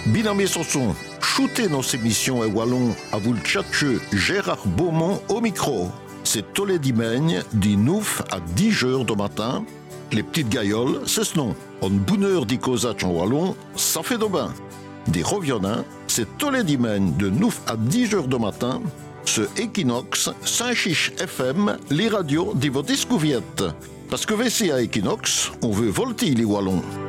Binamé son, shootez nos émissions et wallon à vous le tchatcheux Gérard Beaumont au micro. C'est tous les dimanches, du 9 à 10 heures du matin. Les petites gailloles, c'est ce nom. En bonne heure d'icosach en wallon, ça fait de bain. Des revionnants, c'est tous les dimanches de 9 à 10 heures du matin. Ce Equinox, Saint-Chiche FM, les radios de vos discouviette. Parce que VC à Equinox, on veut volter les wallons.